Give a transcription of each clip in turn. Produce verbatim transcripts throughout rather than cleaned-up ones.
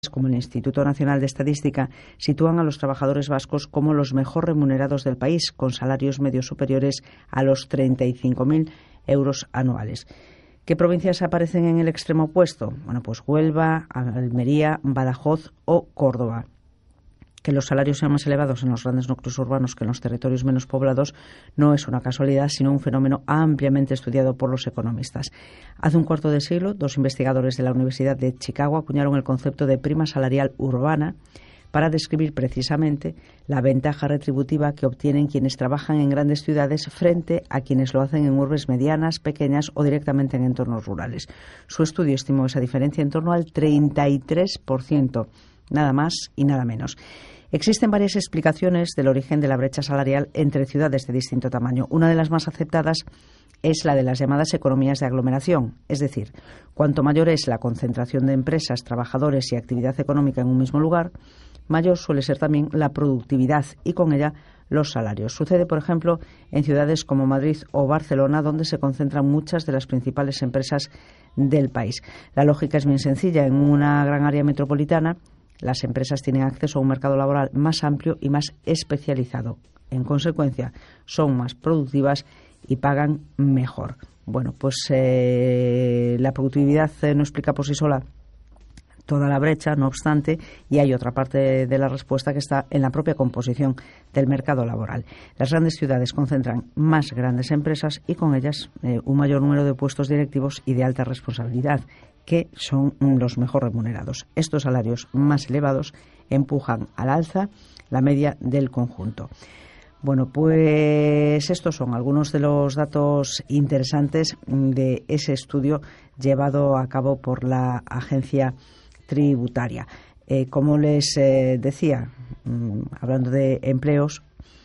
como el Instituto Nacional de Estadística sitúan a los trabajadores vascos como los mejor remunerados del país, con salarios medios superiores a los treinta y cinco mil euros anuales. ¿Qué provincias aparecen en el extremo opuesto? Bueno, pues Huelva, Almería, Badajoz o Córdoba. Que los salarios sean más elevados en los grandes núcleos urbanos que en los territorios menos poblados no es una casualidad, sino un fenómeno ampliamente estudiado por los economistas. Hace un cuarto de siglo, dos investigadores de la Universidad de Chicago acuñaron el concepto de prima salarial urbana para describir precisamente la ventaja retributiva que obtienen quienes trabajan en grandes ciudades frente a quienes lo hacen en urbes medianas, pequeñas o directamente en entornos rurales. Su estudio estimó esa diferencia en torno al treinta y tres por ciento, nada más y nada menos. Existen varias explicaciones del origen de la brecha salarial entre ciudades de distinto tamaño. Una de las más aceptadas es la de las llamadas economías de aglomeración, es decir, cuanto mayor es la concentración de empresas, trabajadores y actividad económica en un mismo lugar, mayor suele ser también la productividad y con ella los salarios. Sucede, por ejemplo, en ciudades como Madrid o Barcelona, donde se concentran muchas de las principales empresas del país. La lógica es bien sencilla. En una gran área metropolitana, las empresas tienen acceso a un mercado laboral más amplio y más especializado. En consecuencia, son más productivas y pagan mejor. Bueno, pues eh, la productividad eh, no explica por sí sola toda la brecha, no obstante, y hay otra parte de la respuesta que está en la propia composición del mercado laboral. Las grandes ciudades concentran más grandes empresas y con ellas eh, un mayor número de puestos directivos y de alta responsabilidad, que son los mejor remunerados. Estos salarios más elevados empujan al alza la media del conjunto. Bueno, pues estos son algunos de los datos interesantes de ese estudio llevado a cabo por la agencia tributaria. Eh, como les eh, decía, mmm, hablando de empleos,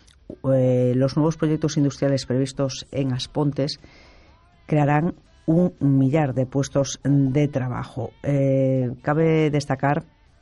eh, los nuevos proyectos industriales previstos en Aspontes crearán un millar de puestos de trabajo. Eh, cabe destacar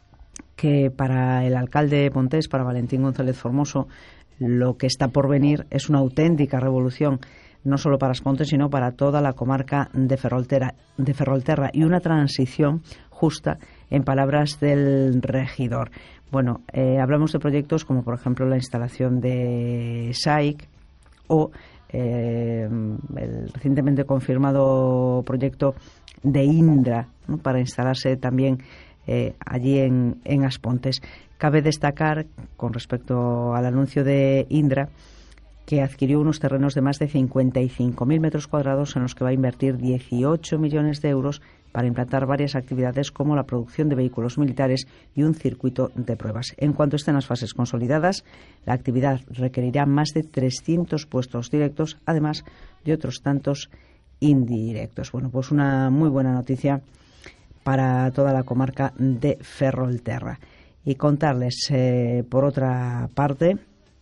que para el alcalde de Pontés, para Valentín González Formoso, lo que está por venir es una auténtica revolución, no solo para Aspontes, sino para toda la comarca de Ferrolterra, de Ferrolterra, y una transición justa, en palabras del regidor. Bueno, eh, hablamos de proyectos como, por ejemplo, la instalación de S A I C o Eh, el recientemente confirmado proyecto de Indra, ¿no?, para instalarse también eh, allí en, en Aspontes. Cabe destacar, con respecto al anuncio de Indra, que adquirió unos terrenos de más de cincuenta y cinco mil metros cuadrados en los que va a invertir dieciocho millones de euros para implantar varias actividades como la producción de vehículos militares y un circuito de pruebas. En cuanto estén las fases consolidadas, la actividad requerirá más de trescientos puestos directos, además de otros tantos indirectos. Bueno, pues una muy buena noticia para toda la comarca de Ferrolterra. Y contarles, eh, por otra parte,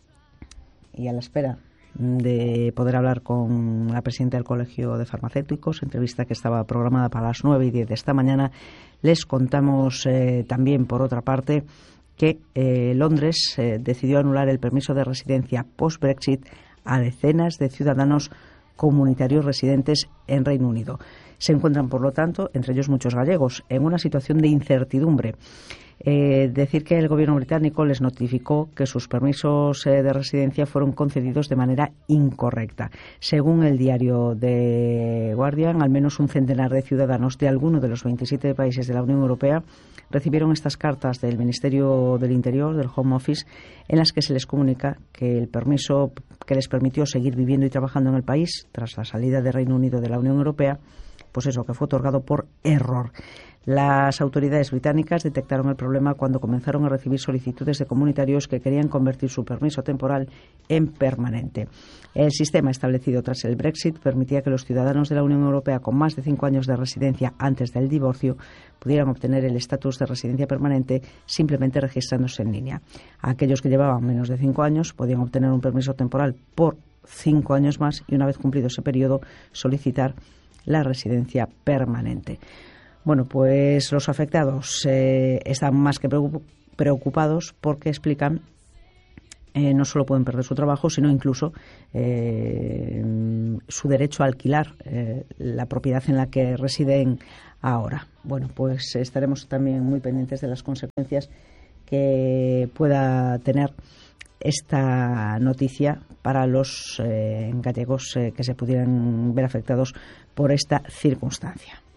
y a la espera de poder hablar con la presidenta del Colegio de Farmacéuticos, entrevista que estaba programada para las nueve y diez de esta mañana, les contamos eh, también, por otra parte, que eh, Londres eh, decidió anular el permiso de residencia post-Brexit a decenas de ciudadanos comunitarios residentes en Reino Unido. Se encuentran, por lo tanto, entre ellos muchos gallegos, en una situación de incertidumbre. Eh, decir que el gobierno británico les notificó que sus permisos eh, de residencia fueron concedidos de manera incorrecta. Según el diario The Guardian, al menos un centenar de ciudadanos de alguno de los veintisiete países de la Unión Europea recibieron estas cartas del Ministerio del Interior, del Home Office, en las que se les comunica que el permiso que les permitió seguir viviendo y trabajando en el país tras la salida del Reino Unido de la Unión Europea, pues eso, que fue otorgado por error. Las autoridades británicas detectaron el problema cuando comenzaron a recibir solicitudes de comunitarios que querían convertir su permiso temporal en permanente. El sistema establecido tras el Brexit permitía que los ciudadanos de la Unión Europea con más de cinco años de residencia antes del divorcio pudieran obtener el estatus de residencia permanente simplemente registrándose en línea. Aquellos que llevaban menos de cinco años podían obtener un permiso temporal por cinco años más y, una vez cumplido ese periodo, solicitar la residencia permanente. Bueno, pues los afectados eh, están más que preocupados porque explican eh, no solo pueden perder su trabajo, sino incluso eh, su derecho a alquilar eh, la propiedad en la que residen ahora. Bueno, pues estaremos también muy pendientes de las consecuencias que pueda tener esta noticia para los eh, gallegos eh, que se pudieran ver afectados por esta circunstancia.